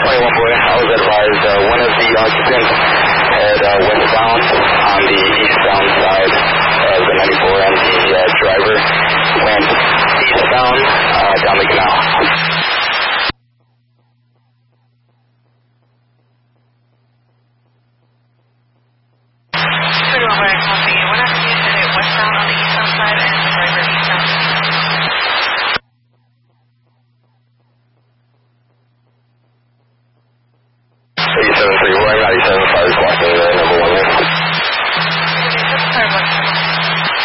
21 boy, I was advised one of the occupants had westbound on the eastbound side of the 94, and the driver went eastbound down the canal. Right, 87.3, we're 97.5 is walking